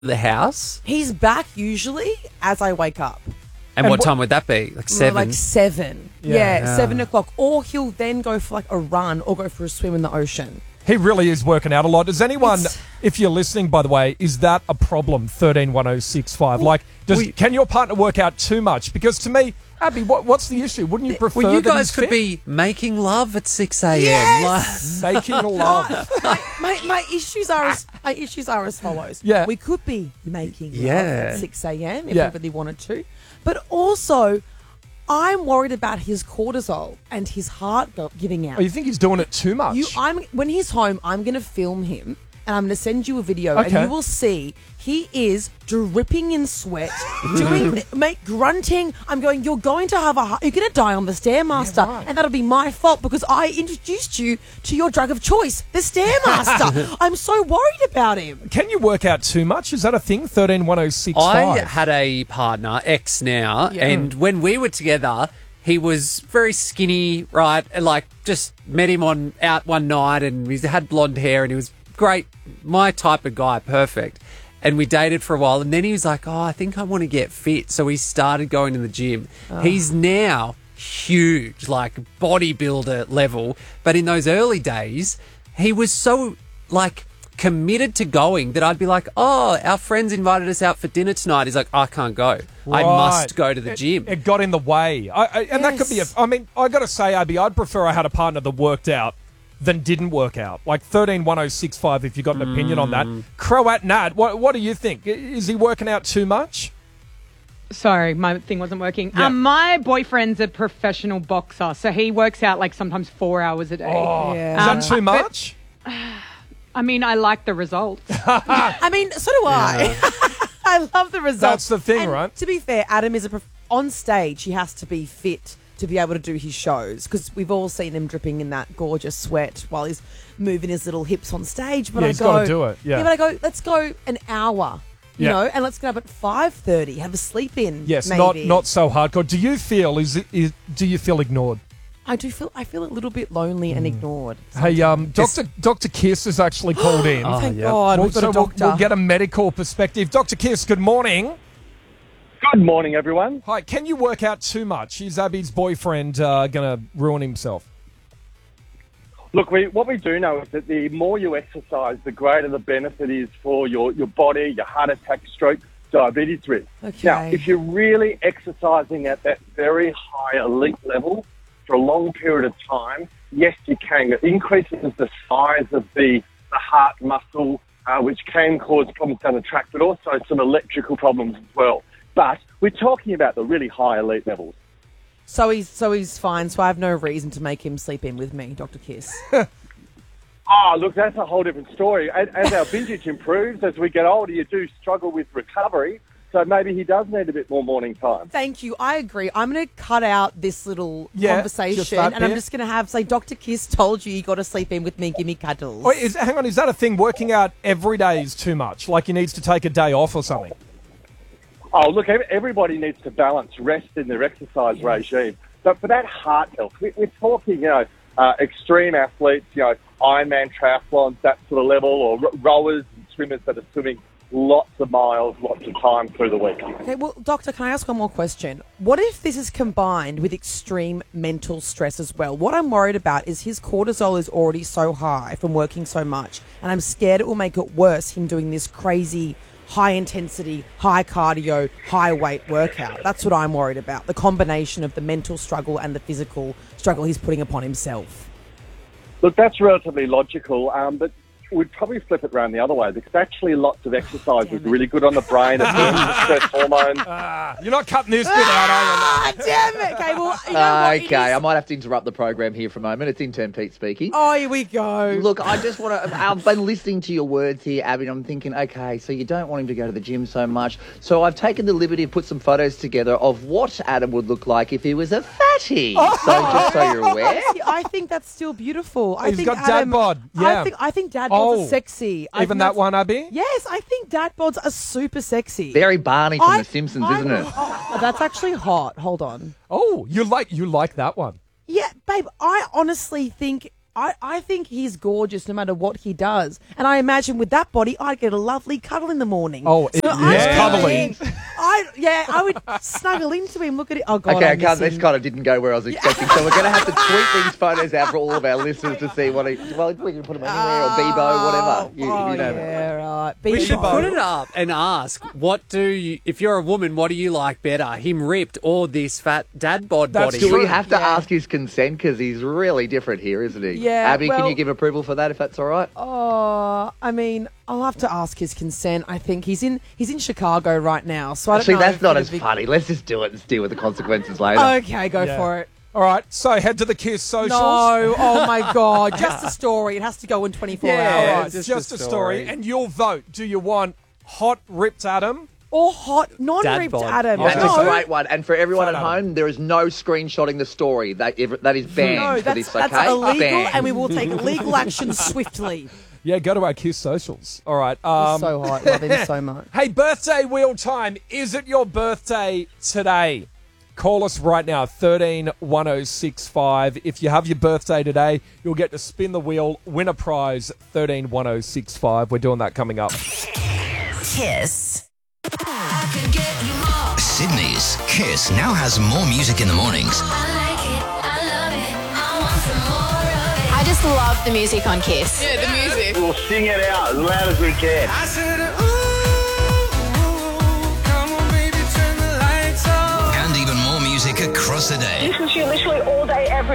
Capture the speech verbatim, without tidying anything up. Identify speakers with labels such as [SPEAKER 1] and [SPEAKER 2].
[SPEAKER 1] the house?
[SPEAKER 2] He's back usually as I wake up.
[SPEAKER 1] And,
[SPEAKER 3] And
[SPEAKER 1] what
[SPEAKER 3] what-
[SPEAKER 1] time would that be? Like seven?
[SPEAKER 2] Like seven.
[SPEAKER 3] Yeah.
[SPEAKER 2] Yeah,
[SPEAKER 1] Yeah.
[SPEAKER 2] seven o'clock. Or he'll then go for like a run or go for a swim in the ocean.
[SPEAKER 3] He really is working out a lot. Does anyone,
[SPEAKER 2] It's-
[SPEAKER 3] if you're listening, by the way, is that a problem? Thirteen one zero six five. Like, does
[SPEAKER 1] we-
[SPEAKER 3] can your partner work out too much? Because to me, Abby, what, what's the issue? Wouldn't you prefer
[SPEAKER 1] well, you
[SPEAKER 3] that
[SPEAKER 1] guys
[SPEAKER 3] he's
[SPEAKER 1] could
[SPEAKER 3] fit?
[SPEAKER 1] be making love at six a.m.
[SPEAKER 2] Yes!
[SPEAKER 3] making love?
[SPEAKER 2] My, my issues are as, my issues are as follows.
[SPEAKER 3] Yeah.
[SPEAKER 2] We could be making love
[SPEAKER 1] Yeah.
[SPEAKER 2] at six a.m. if
[SPEAKER 3] Yeah.
[SPEAKER 2] we really wanted to. But also, I'm worried about his cortisol and his heart go- giving out.
[SPEAKER 3] Oh, you think he's doing it too much?
[SPEAKER 2] You, I'm when he's home, I'm going to film him and I'm going to send you a video,
[SPEAKER 3] Okay.
[SPEAKER 2] and you will see he is dripping in sweat, doing mate grunting. I'm going. You're going to have a. heart- You're going to die on the Stairmaster,
[SPEAKER 3] right.
[SPEAKER 2] and that'll be my fault because I introduced you to your drug of choice, the Stairmaster. I'm so worried about him.
[SPEAKER 3] Can you work out too much? Is that a thing? Thirteen one zero six
[SPEAKER 1] I
[SPEAKER 3] five.
[SPEAKER 1] had a partner, ex now,
[SPEAKER 2] Yeah.
[SPEAKER 1] and when we were together, he was very skinny, right? And like, just met him on out one night, and he had blonde hair, and he was great, my type of guy, perfect. And we dated for a while, and then he was like, "Oh, I think I want to get fit." So we started going to the gym. He's now huge, like bodybuilder level. But in those early days, he was so like committed to going that I'd be like, "Oh, our friends invited us out for dinner tonight." He's like, "I can't go. I
[SPEAKER 3] Right.
[SPEAKER 1] must go to the
[SPEAKER 3] It-
[SPEAKER 1] gym."
[SPEAKER 3] It, got in the way. I, I, and that could be a...
[SPEAKER 2] Yes.
[SPEAKER 3] I mean, I got to say, Abby, I'd prefer I had a partner that worked out than didn't work out. Like thirteen one zero six five, if you've got an opinion on that. Croat Nad, what, what do you think? I- Is he working out too much?
[SPEAKER 4] Sorry, my thing wasn't working.
[SPEAKER 3] Yeah.
[SPEAKER 4] Um, my boyfriend's a professional boxer, so he works out like sometimes four hours a day.
[SPEAKER 3] Oh,
[SPEAKER 2] Yeah.
[SPEAKER 3] is that too
[SPEAKER 4] but-
[SPEAKER 3] much?
[SPEAKER 4] I mean, I like the results.
[SPEAKER 2] I mean, so do I. I love the results.
[SPEAKER 3] That's the thing,
[SPEAKER 2] And
[SPEAKER 3] right?
[SPEAKER 2] To be fair, Adam is a prof- on stage. He has to be fit to be able to do his shows because we've all seen him dripping in that gorgeous sweat while he's moving his little hips on stage. But
[SPEAKER 3] Yeah,
[SPEAKER 2] I
[SPEAKER 3] he's
[SPEAKER 2] go,
[SPEAKER 3] gotta do it, yeah.
[SPEAKER 2] but I go, let's go an hour. You
[SPEAKER 3] Yeah.
[SPEAKER 2] know, and let's get up at five thirty. Have a sleep in.
[SPEAKER 3] Yes,
[SPEAKER 2] maybe.
[SPEAKER 3] not not so hardcore. Do you feel is, it, is do you feel ignored?
[SPEAKER 2] I do feel. I feel a little bit lonely and ignored.
[SPEAKER 3] Hey, um, Doctor Doctor Kiss has actually called in.
[SPEAKER 1] Oh,
[SPEAKER 2] Thank
[SPEAKER 1] yeah.
[SPEAKER 2] God,
[SPEAKER 3] We'll-
[SPEAKER 2] we've got
[SPEAKER 3] so
[SPEAKER 2] a
[SPEAKER 3] we'll,
[SPEAKER 2] doctor.
[SPEAKER 3] we'll get a medical perspective. Doctor Kiss, good morning.
[SPEAKER 5] Good morning, everyone.
[SPEAKER 3] Hi, can you work out too much? Is Abby's boyfriend uh, going to ruin himself?
[SPEAKER 5] Look, we, what we do know is that the more you exercise, the greater the benefit is for your, your body, your heart attack, stroke, diabetes risk.
[SPEAKER 2] Okay.
[SPEAKER 5] Now, if you're really exercising at that very high elite level for a long period of time, yes, you can. It increases the size of the, the heart muscle, uh, which can cause problems down the track, but also some electrical problems as well. But we're talking about the really high elite levels.
[SPEAKER 2] So he's so he's fine. So I have no reason to make him sleep in with me, Doctor Kiss.
[SPEAKER 5] Oh, look, that's a whole different story. As, as our vintage improves, as we get older, you do struggle with recovery. So maybe he does need a bit more morning time.
[SPEAKER 2] Thank you. I agree. I'm going to cut out this little
[SPEAKER 3] Yeah,
[SPEAKER 2] conversation,
[SPEAKER 3] just that
[SPEAKER 2] and I'm
[SPEAKER 3] bit.
[SPEAKER 2] just going to have say, Doctor Kiss told you you got to sleep in with me. Give me cuddles.
[SPEAKER 3] Wait, is, hang on, is that a thing? Working out every day is too much? Like he needs to take a day off or something?
[SPEAKER 5] Oh, look, ev- everybody needs to balance rest in their exercise regime. But for that heart health, we, we're talking, you know, uh, extreme athletes, you know, Ironman triathlons, that sort of level, or r- rowers and swimmers that are swimming lots of miles, lots of time through the week.
[SPEAKER 2] Okay, well, Doctor, can I ask one more question? What if this is combined with extreme mental stress as well? What I'm worried about is his cortisol is already so high from working so much, and I'm scared it will make it worse, him doing this crazy high intensity, high cardio, high weight workout. That's what I'm worried about. The combination of the mental struggle and the physical struggle he's putting upon himself.
[SPEAKER 5] Look, that's relatively logical, um, but we'd probably flip it around the other way because actually lots of exercise is really good on the brain. It burns the stress hormones.
[SPEAKER 3] Ah, you're not cutting this bit out, are you?
[SPEAKER 2] Ah, damn it. Okay, well, you know what? It
[SPEAKER 6] Okay,
[SPEAKER 2] is-
[SPEAKER 6] I might have to interrupt the program here for a moment. It's Intern Pete speaking.
[SPEAKER 2] Oh, here we go.
[SPEAKER 6] Look, I just want to. I've been listening to your words here, Abby, and I'm thinking, okay, so you don't want him to go to the gym so much. So I've taken the liberty of put some photos together of what Adam would look like if he was a fatty. So just so you're aware.
[SPEAKER 2] See, I think that's still beautiful. I
[SPEAKER 3] He's
[SPEAKER 2] think
[SPEAKER 3] got dad
[SPEAKER 2] Adam,
[SPEAKER 3] bod, yeah.
[SPEAKER 2] I think I think dad bods
[SPEAKER 3] Oh,
[SPEAKER 2] are sexy. I
[SPEAKER 3] Even
[SPEAKER 2] think
[SPEAKER 3] that
[SPEAKER 2] that's-
[SPEAKER 3] one, Abby?
[SPEAKER 2] Yes, I think dad bods are super sexy.
[SPEAKER 6] Very Barney from
[SPEAKER 2] I-
[SPEAKER 6] The Simpsons,
[SPEAKER 2] I-
[SPEAKER 6] isn't it?
[SPEAKER 2] Oh, that's actually hot. Hold on.
[SPEAKER 3] Oh, you like you like that one?
[SPEAKER 2] Yeah, babe. I honestly think I, I think he's gorgeous no matter what he does. And I imagine with that body, I'd get a lovely cuddle in the morning.
[SPEAKER 3] Oh, it-
[SPEAKER 2] I'm
[SPEAKER 3] yeah.
[SPEAKER 2] cuddling. I yeah, I would snuggle into him. Look at it. Oh God,
[SPEAKER 6] Okay,
[SPEAKER 2] I
[SPEAKER 6] I can't,
[SPEAKER 2] miss
[SPEAKER 6] this
[SPEAKER 2] him.
[SPEAKER 6] kind of didn't go where I was expecting, so we're going to have to tweet these photos out for all of our listeners to see what he... Well, we can put them anywhere, or Bebo, whatever. You,
[SPEAKER 2] oh,
[SPEAKER 6] you know.
[SPEAKER 2] yeah, right.
[SPEAKER 1] We
[SPEAKER 2] Bebo.
[SPEAKER 1] should put it up and ask, what do you, if you're a woman, what do you like better, him ripped or this fat dad bod
[SPEAKER 3] That's
[SPEAKER 1] body?
[SPEAKER 6] Do we
[SPEAKER 3] True.
[SPEAKER 6] have to
[SPEAKER 2] Yeah.
[SPEAKER 6] ask his consent? Because he's really different here, isn't he?
[SPEAKER 2] Yeah,
[SPEAKER 6] Abby, can
[SPEAKER 2] well-
[SPEAKER 6] you give approval for that if that's all right?
[SPEAKER 2] Oh, I mean, I'll have to ask his consent. I think he's in he's in Chicago right now, so I don't
[SPEAKER 6] Actually,
[SPEAKER 2] know.
[SPEAKER 6] that's
[SPEAKER 2] if
[SPEAKER 6] not
[SPEAKER 2] it'd
[SPEAKER 6] as
[SPEAKER 2] be-
[SPEAKER 6] funny. Let's just do it and deal with the consequences later.
[SPEAKER 2] Okay, go
[SPEAKER 3] Yeah.
[SPEAKER 2] for it.
[SPEAKER 3] All right, so head to the Kiss socials.
[SPEAKER 2] No, oh my God, just a story. It has to go in twenty-four
[SPEAKER 1] Yeah.
[SPEAKER 3] All
[SPEAKER 2] hours.
[SPEAKER 3] right,
[SPEAKER 1] just
[SPEAKER 3] just,
[SPEAKER 1] a
[SPEAKER 3] a story.
[SPEAKER 1] story.
[SPEAKER 3] And you'll vote. Do you want hot, ripped Adam?
[SPEAKER 2] Or hot, non-ripped
[SPEAKER 1] bod.
[SPEAKER 2] Adam.
[SPEAKER 3] Yeah.
[SPEAKER 6] That's
[SPEAKER 2] no,
[SPEAKER 6] a great one. And for everyone
[SPEAKER 3] Fat
[SPEAKER 6] at
[SPEAKER 3] Adam.
[SPEAKER 6] home, there is no screenshotting the story. That that is banned
[SPEAKER 2] no,
[SPEAKER 6] for
[SPEAKER 2] that's,
[SPEAKER 6] this,
[SPEAKER 2] that's
[SPEAKER 6] okay?
[SPEAKER 2] illegal,
[SPEAKER 6] Banned.
[SPEAKER 2] and we will take legal action swiftly.
[SPEAKER 3] Yeah, go to our Kiss socials. All right.
[SPEAKER 2] He's
[SPEAKER 3] Um,
[SPEAKER 2] so hot. Love him so much.
[SPEAKER 3] Hey, birthday wheel time. Is it your birthday today? Call us right now, thirteen one oh six five. If you have your birthday today, you'll get to spin the wheel, win a prize, thirteen one oh six five. We're doing that coming up.
[SPEAKER 7] Kiss.
[SPEAKER 8] Sydney's Kiss now has more music in the mornings.
[SPEAKER 9] I just love the music on Kiss.
[SPEAKER 5] Yeah, the music. We'll sing it out as loud as we can.
[SPEAKER 8] And even more music across the day.
[SPEAKER 9] Listen to you literally all day, every